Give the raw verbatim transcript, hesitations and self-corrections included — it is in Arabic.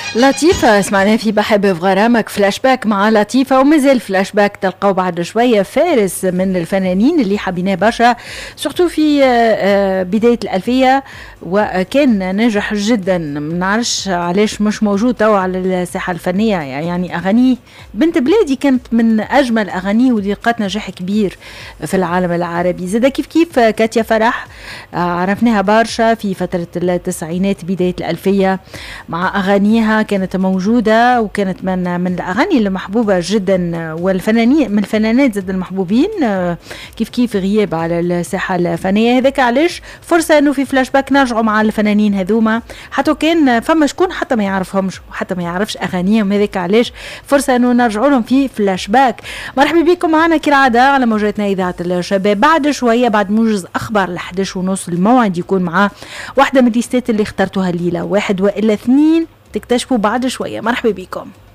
لطيفة سمعناها في بحب في غرامك فلاش باك مع لطيفة، ومازال فلاش باك تلقاو بعد شوية فارس من الفنانين اللي حبيناه برشا سورتو في بداية الألفية، وكان ناجح جدا. منعرفش علاش مش موجود تو على الساحة الفنية، يعني أغانيه بنت بلادي كانت من أجمل أغانيه ودي لقات نجاح كبير في العالم العربي. زاد كيف كيف كاتيا فرح عرفناها برشا في فترة التسعينات بداية الألفية مع أغانيها كانت موجودة، وكانت من من الأغاني المحبوبة جدا والفنانين من الفنانات زاد المحبوبين كيف كيف غياب على الساحة الفنية. هذاك علاش فرصة انه في فلاش باك نرجعوا مع الفنانين هذوما، حتى كان فما شكون حتى ما يعرفهمش وحتى ما يعرفش أغانيهم، هذاك علاش فرصة انه نرجعوا لهم في فلاش باك. مرحبا بكم معنا كالعادة على موجاتنا إذاعة الشباب. بعد شوية بعد موجز أخبار الحداش ونص الموعد يكون معاه واحدة من الليستات اللي اخترتوها الليلة، واحد وإلا اثنين تكتشفوا بعد شوية. مرحبا بكم.